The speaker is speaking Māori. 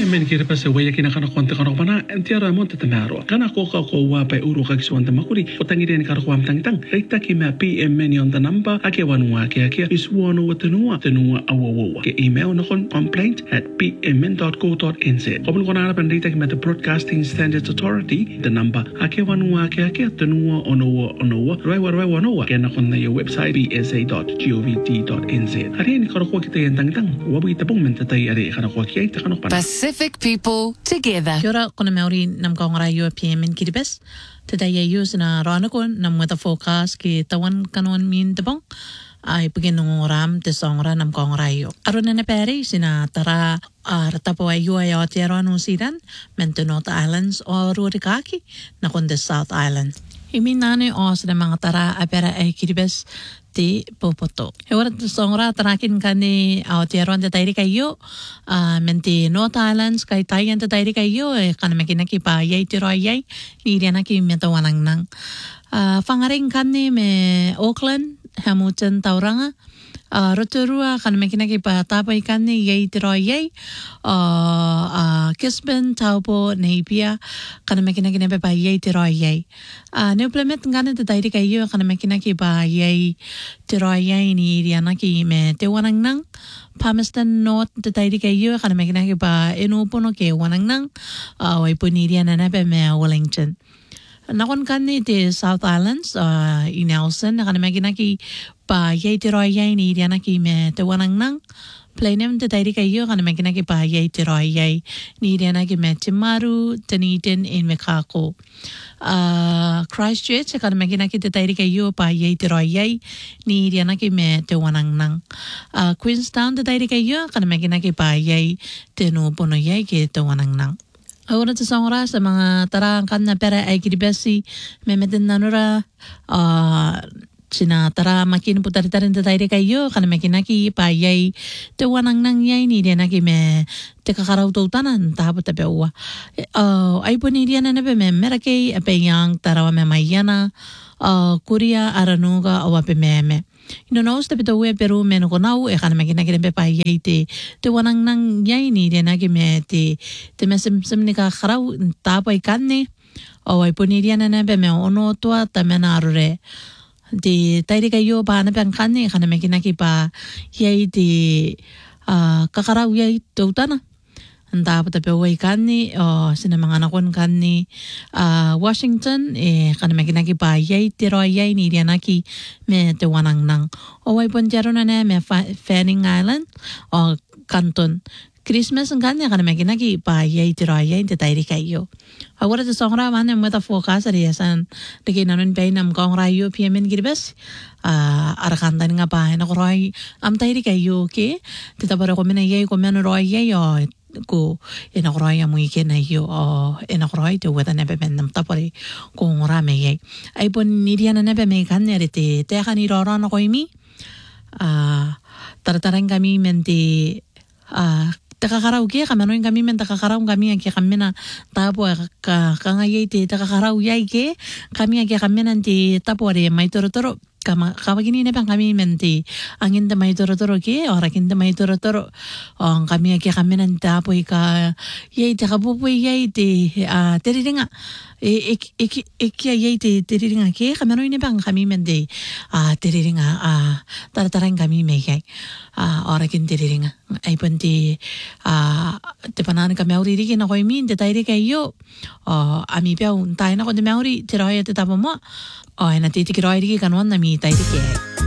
men kira pa sa waya kina kana konti kana pana entiara mo tatamaro kana ko wa pa uro kag suwanta makuri utangi den kara kwam tang rekta ki ma PM men on the number ake wanwa ke is wono watanua tenua awowa ke email no kon complaint@pmn.co.nz obun kona pan rekta ki ma the Broadcasting Standards Authority the number ake wanwa ke tenua onowa roi wanowa ke na kon na your website bsa.govt.nz ari ni kara ko kita tang wabu itapong men tatay ari kana ko kiai ta kana pana Pacific people together. Kia ora, kona Maori nam kaongara yua PMN Kiribes. Today I use na rana ko nam weather forecast ki tawan kanuan min tabong. Ay pagin nunguram te songra nam kaongara yua. Aro na peri sina tara ratapo ay yua ya te aro anong sidan. Mento North Islands o Ruarikaki na kundi South Island. Imi nane o sina mga tara apera ay Kiribes ti popoto. Hewara te songra tarakin kani au te aron te tairi kayo menti North Islands kay tayan te tairi kayo kana makinaki pa yay ti roi yay ni riana ki meta wanang nang. Fangaring kani me Auckland, Hamilton, Tauranga. Rotorua kana makinaki pa tapay kani yay ti roi yay. Gisborne, Taupo, Napier kana makinaki na pa yay ti roi yay. Neuplemet ngana te tairi kayo kana makinaki pa yay ti roi yay ni riana ki me te wanang nang. Palmerston North te tairi kayo kana makinaki pa inupuno ke wanang nang. Waipo ni riana na pa me Wellington. Nakon kani te South Islands i Nelson kana makinaki pa yay ti roi yay ni riana ki me te wanang nang. Plainem te tairi kayo kana makinaki pa yay ti roi yay ni riana ki me Timaru, Dunedin in Mekako. Christchurch kana makinaki te tairi kayo pa yay ti roi yay ni riana ki me te wanang nang. Queenstown te tairi kayo kana makinaki pa yay te nupuno yay ki te wanang nang. Ahora te songra sa mga tarangkan na pera ay kiribesi memetin nanura sina tara makin putar-tarin te tairi kayo kana makinaki pa yay te wanang nang yay ni riana ki me te kakaraw tautanan tahapot tabi uwa. Ay po ni riana na me merakay ape yang tarawa me mayana Korea aranuga awa pe meme. Inonaos tapi tahu Peru meno konau kana makinaki na pa yay te wanang nang yay ni riana ki me te mesem ni kakaraw tapay kanne ay po ni riana na me ono tua tamena arure. Di tairi kayo pa na pang kani kana makinaki pa yay di kakaraw yay tautana. Anda pa tabi way kani sina mga nakon kani Washington kana makinaki pa yay tiro yay ni rianaki me te wanang nang. Way ponjaro na me Fanning Island o Canton. Christmas ang kanya kana makinaki pa yay tiro yay te tairi kayo. Agora te songra man ang meta forecast ari asan deki nanon pay nam kong rayo PMN Kiribes arakantan nga pa na roy am tairi kayo ke tita para ko mena yay ko mena roy yay ko inakroy ang mga na yo inakroy te weta nebe men nam tapari kung rame yay ay pon nidiyan na nebe may kanya rite te kani roro na ko imi tartarang kami menti takakaraw kaya kamanoin kami men takakaraw kami ang kaya kami na tapo kangayay ti takakaraw yay ke kami ang kaya kami nanti tapo ari may toro-toro kapagini na pang kami menti angin da may toro-toro ke orakin da may toro-toro ang kami ang kaya kami nanti tapo ka yay takapupoy yay ti tiriringa ikya yay ti tiriringa ke kamanoin na pang kami menti tiriringa tartarang kami may yay orakin tiriringa ay punti te panan ka Maori ri na ko min te tairi kayo ami piao tayo na ko de Maori tira ya te tapo mo na titi kiro ri kanon na mi tairi ke